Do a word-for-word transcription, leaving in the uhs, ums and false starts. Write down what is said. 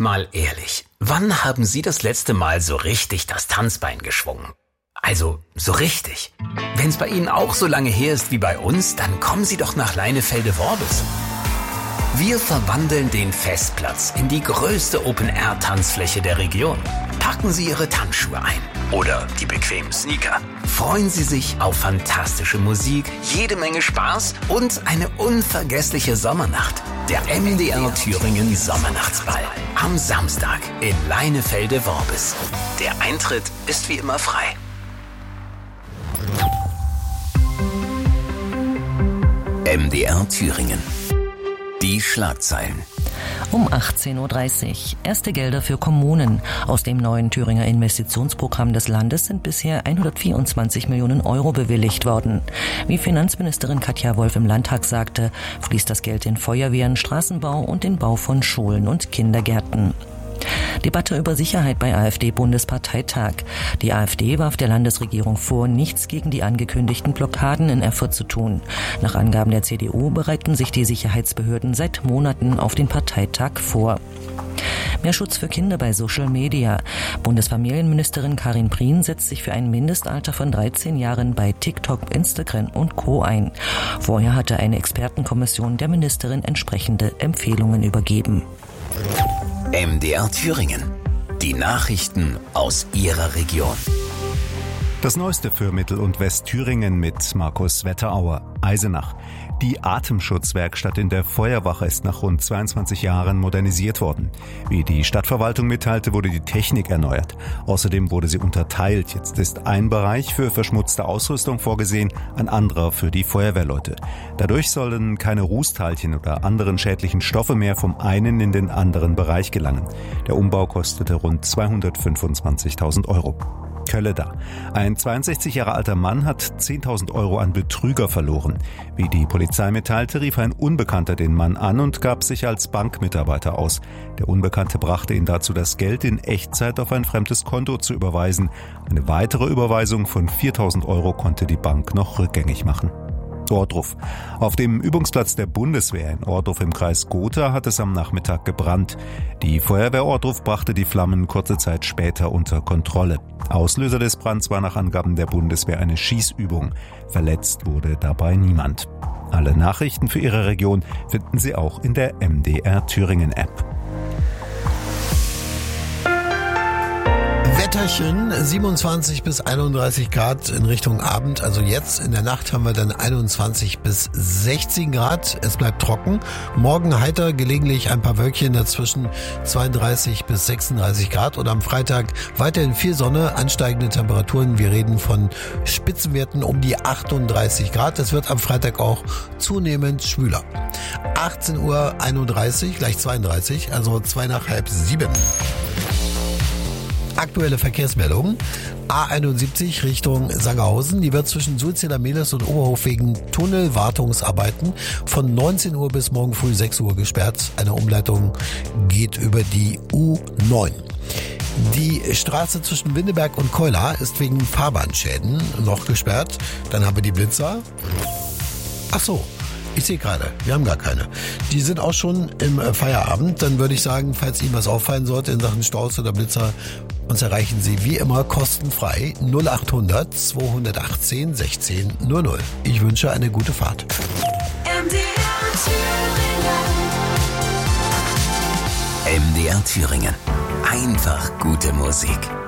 Mal ehrlich, wann haben Sie das letzte Mal so richtig das Tanzbein geschwungen? Also, so richtig. Wenn's bei Ihnen auch so lange her ist wie bei uns, dann kommen Sie doch nach Leinefelde-Worbis. Wir verwandeln den Festplatz in die größte Open-Air-Tanzfläche der Region. Packen Sie Ihre Tanzschuhe ein oder die bequemen Sneaker. Freuen Sie sich auf fantastische Musik, jede Menge Spaß und eine unvergessliche Sommernacht. Der M D R Thüringen Sommernachtsball am Samstag in Leinefelde-Worbis. Der Eintritt ist wie immer frei. M D R Thüringen. Die Schlagzeilen. Um achtzehn Uhr dreißig. Erste Gelder für Kommunen. Aus dem neuen Thüringer Investitionsprogramm des Landes sind bisher hundertvierundzwanzig Millionen Euro bewilligt worden. Wie Finanzministerin Katja Wolf im Landtag sagte, fließt das Geld in Feuerwehren, Straßenbau und den Bau von Schulen und Kindergärten. Debatte über Sicherheit bei AfD-Bundesparteitag. Die AfD warf der Landesregierung vor, nichts gegen die angekündigten Blockaden in Erfurt zu tun. Nach Angaben der C D U bereiten sich die Sicherheitsbehörden seit Monaten auf den Parteitag vor. Mehr Schutz für Kinder bei Social Media. Bundesfamilienministerin Karin Prien setzt sich für ein Mindestalter von dreizehn Jahren bei TikTok, Instagram und Co. ein. Vorher hatte eine Expertenkommission der Ministerin entsprechende Empfehlungen übergeben. M D R Thüringen. Die Nachrichten aus Ihrer Region. Das Neueste für Mittel- und Westthüringen mit Markus Wetterauer. Eisenach. Die Atemschutzwerkstatt in der Feuerwache ist nach rund zweiundzwanzig Jahren modernisiert worden. Wie die Stadtverwaltung mitteilte, wurde die Technik erneuert. Außerdem wurde sie unterteilt. Jetzt ist ein Bereich für verschmutzte Ausrüstung vorgesehen, ein anderer für die Feuerwehrleute. Dadurch sollen keine Rußteilchen oder anderen schädlichen Stoffe mehr vom einen in den anderen Bereich gelangen. Der Umbau kostete rund zweihundertfünfundzwanzigtausend Euro. Kölleda. Ein zweiundsechzig Jahre alter Mann hat zehntausend Euro an Betrüger verloren. Wie die Polizei mitteilte, rief ein Unbekannter den Mann an und gab sich als Bankmitarbeiter aus. Der Unbekannte brachte ihn dazu, das Geld in Echtzeit auf ein fremdes Konto zu überweisen. Eine weitere Überweisung von viertausend Euro konnte die Bank noch rückgängig machen. Ohrdruf. Auf dem Übungsplatz der Bundeswehr in Ohrdruf im Kreis Gotha hat es am Nachmittag gebrannt. Die Feuerwehr Ohrdruf brachte die Flammen kurze Zeit später unter Kontrolle. Auslöser des Brands war nach Angaben der Bundeswehr eine Schießübung. Verletzt wurde dabei niemand. Alle Nachrichten für Ihre Region finden Sie auch in der M D R Thüringen App. Wetterchen, siebenundzwanzig bis einunddreißig Grad in Richtung Abend. Also jetzt in der Nacht haben wir dann einundzwanzig bis sechzehn Grad. Es bleibt trocken. Morgen heiter, gelegentlich ein paar Wölkchen dazwischen, zweiunddreißig bis sechsunddreißig Grad. Und am Freitag weiterhin viel Sonne, ansteigende Temperaturen. Wir reden von Spitzenwerten um die achtunddreißig Grad. Es wird am Freitag auch zunehmend schwüler. achtzehn Uhr einunddreißig, gleich zweiunddreißig, also zwei nach halb sieben. Aktuelle Verkehrsmeldungen. A einundsiebzig Richtung Sangerhausen. Die wird zwischen Sulzeder-Mehlis und Oberhof wegen Tunnelwartungsarbeiten von neunzehn Uhr bis morgen früh sechs Uhr gesperrt. Eine Umleitung geht über die U neun. Die Straße zwischen Windeberg und Keular ist wegen Fahrbahnschäden noch gesperrt. Dann haben wir die Blitzer. Ach so. Ich sehe gerade, wir haben gar keine. Die sind auch schon im Feierabend. Dann würde ich sagen, falls Ihnen was auffallen sollte in Sachen Staus oder Blitzer, uns erreichen Sie wie immer kostenfrei null achthundert zweihundertachtzehn sechzehn null null. Ich wünsche eine gute Fahrt. M D R Thüringen. M D R Thüringen. Einfach gute Musik.